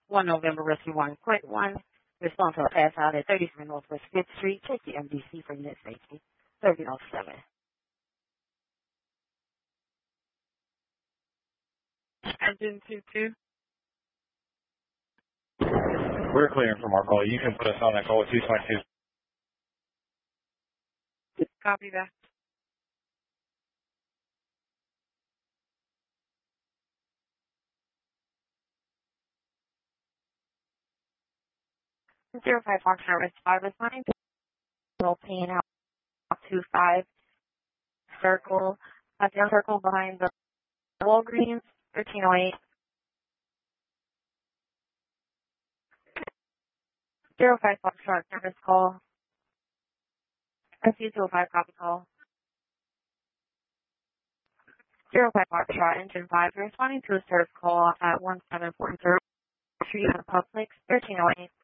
1 November Rescue 1.1. Response to a pass out at 33 Northwest 5th Street. Check the MDC for unit safety. 1307. Engine 22. We're clearing from our call. You can put us on that call with 222. Copy that. Zero 05 Foxtrot Red 5 is 9. Paying out 25 circle, down circle behind the Walgreens, 1308. 05 Foxtrot service call. SU-205 copy call. 05 Foxtrot engine 5 responding to a service call at 1743 Street in Publix, 1308.